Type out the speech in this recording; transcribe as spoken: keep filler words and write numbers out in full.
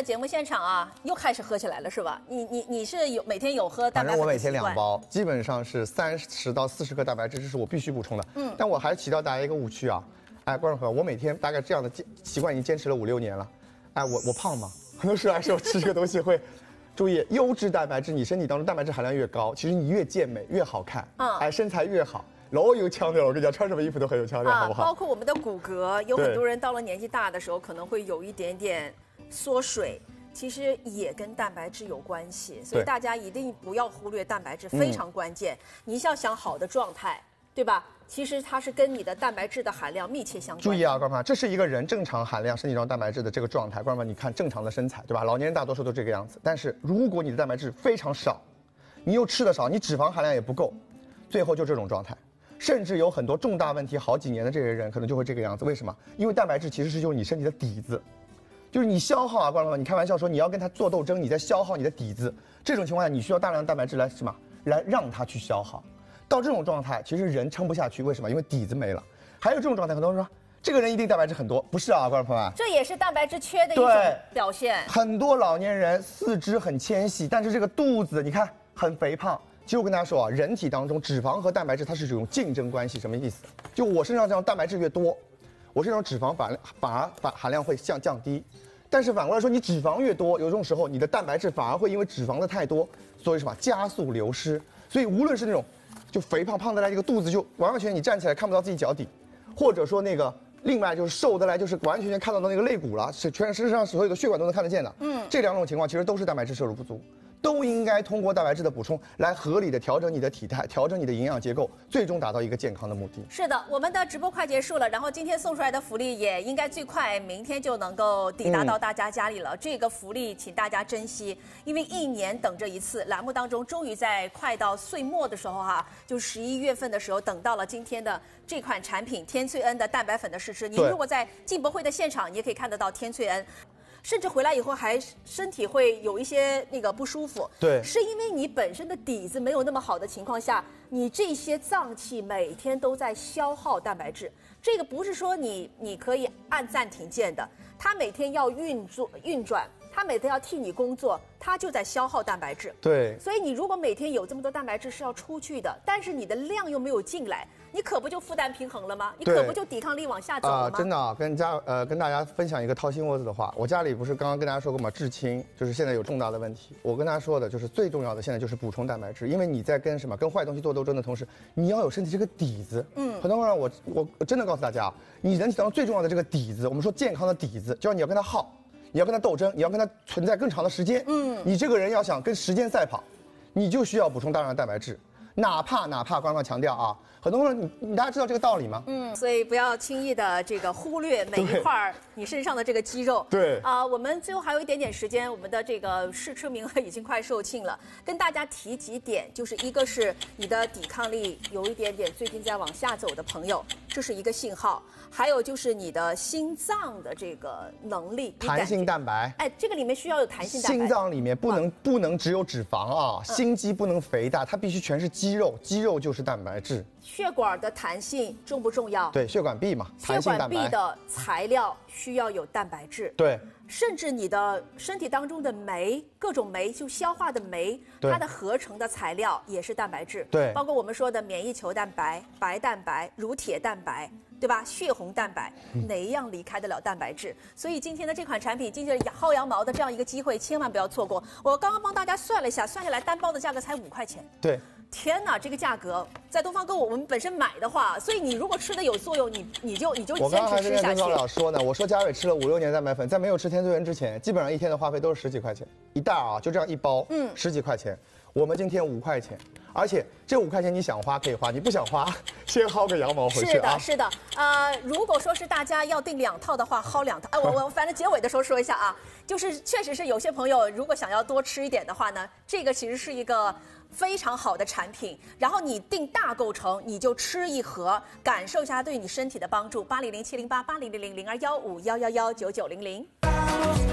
节目现场啊，又开始喝起来了，是吧？你你你是有每天有喝蛋白粉的习惯？ 反正我每天两包，基本上是三十到四十克蛋白质，这是我必须补充的。嗯，但我还是提到大家一个误区啊，哎，观众朋友，我每天大概这样的习惯已经坚持了五六年了。哎，我我胖吗？很多时候还是我吃这个东西会。注意，优质蛋白质，你身体当中蛋白质含量越高，其实你越健美越好看，嗯，哎，身材越好，老有腔调。我跟你讲，穿什么衣服都很有腔调，啊、好不好？ 包括我们的骨骼，有很多人到了年纪大的时候，可能会有一点点缩水，其实也跟蛋白质有关系，所以大家一定不要忽略蛋白质，非常关键。嗯、你要想好的状态，对吧？其实它是跟你的蛋白质的含量密切相关。 注意啊，观众朋友，这是一个人正常含量身体中蛋白质的这个状态。观众朋友，你看正常的身材，对吧？老年人大多数都这个样子。但是如果你的蛋白质非常少，你又吃的少，你脂肪含量也不够，最后就这种状态。甚至有很多重大问题好几年的这些人，可能就会这个样子。为什么？因为蛋白质其实是就是你身体的底子，就是你消耗啊，观众朋友，你开玩笑说你要跟它做斗争，你在消耗你的底子。这种情况下，你需要大量的蛋白质来什么？来让它去消耗。到这种状态，其实人撑不下去，为什么？因为底子没了。还有这种状态，很多人说这个人一定蛋白质很多，不是啊，观众朋友们， 这也是蛋白质缺的一种表现。 很多老年人四肢很纤细，但是这个肚子你看很肥胖。其实我跟大家说啊，人体当中脂肪和蛋白质它是这种竞争关系，什么意思？就我身上这样蛋白质越多，我身上脂肪反反而反含量会降降低。但是反过来说，你脂肪越多，有这种时候你的蛋白质反而会因为脂肪的太多，所以什么加速流失。所以无论是那种就肥胖胖得来，这个肚子就完完全全你站起来看不到自己脚底，或者说那个另外就是瘦得来，就是完全全看到那个肋骨了，是全身上所有的血管都能看得见的。嗯，这两种情况其实都是蛋白质摄入不足。都应该通过蛋白质的补充来合理的调整你的体态，调整你的营养结构，最终达到一个健康的目的。 是的，我们的直播快结束了，然后今天送出来的福利也应该最快明天就能够抵达到大家家里了。嗯、这个福利请大家珍惜，因为一年等着一次，栏目当中终于在快到岁末的时候哈、啊，就十一月份的时候等到了今天的这款产品天萃恩的蛋白粉的试吃。您如果在进博会的现场，你也可以看得到天萃恩。甚至回来以后还身体会有一些那个不舒服， 对， 是因为你本身的底子没有那么好的情况下，你这些脏器每天都在消耗蛋白质。这个不是说你你可以按暂停键的，它每天要运作运转，它每天要替你工作，它就在消耗蛋白质。 对， 所以你如果每天有这么多蛋白质是要出去的，但是你的量又没有进来，你可不就负担平衡了吗？你可不就抵抗力往下走了吗？ 啊、呃，真的啊，跟家呃跟大家分享一个掏心窝子的话，我家里不是刚刚跟大家说过吗？至亲就是现在有重大的问题，我跟大家说的就是最重要的现在就是补充蛋白质，因为你在跟什么跟坏东西做斗争的同时，你要有身体这个底子。嗯，很多人我我我真的告诉大家，你人体当中最重要的这个底子，我们说健康的底子，就要你要跟它耗。你要跟他斗争，你要跟他存在更长的时间。嗯，你这个人要想跟时间赛跑，你就需要补充大量的蛋白质，哪怕哪怕官方强调啊，很多人你你大家知道这个道理吗？ 嗯，所以不要轻易的这个忽略每一块你身上的这个肌肉。 对啊、呃，我们最后还有一点点时间，我们的这个试吃名额已经快售罄了，跟大家提几点，就是一个是你的抵抗力有一点点最近在往下走的朋友，这是一个信号。还有就是你的心脏的这个能力， 弹性蛋白， 哎，这个里面需要有弹性蛋白。 心脏里面不能、啊、不能只有脂肪啊，嗯、心肌不能肥大，它必须全是肌肉，肌肉就是蛋白质。 血管的弹性重不重要？ 对，血管壁嘛，弹性蛋白。 血管壁的材料需要有蛋白质。 对。 甚至你的身体当中的酶，各种酶就消化的酶，它的合成的材料也是蛋白质。 对， 包括我们说的免疫球蛋白、白蛋白、乳铁蛋白，对吧？血红蛋白，哪一样离开得了蛋白质？所以今天的这款产品，今天薅羊毛的这样一个机会，千万不要错过。我刚刚帮大家算了一下，算下来单包的价格才五块钱。 对。 天哪，这个价格在东方购物我们本身买的话，所以你如果吃的有作用，你你就你就坚持吃下去。 我刚刚还跟跟高老说呢，我说嘉伟吃了五六年蛋白粉，在没有吃天萃恩之前，基本上一天的花费都是十几块钱一袋啊，就这样一包，嗯，十几块钱。我们今天五块钱，而且这五块钱你想花可以花，你不想花，先薅个羊毛回去啊。 是的，是的。呃，如果说是大家要订两套的话，薅两套。哎、呃，我我反正结尾的时候说一下啊，就是确实是有些朋友如果想要多吃一点的话呢，这个其实是一个非常好的产品。然后你订大构成，你就吃一盒，感受一下它对你身体的帮助。八零零七零八八零零零零二幺五幺幺幺九九零零。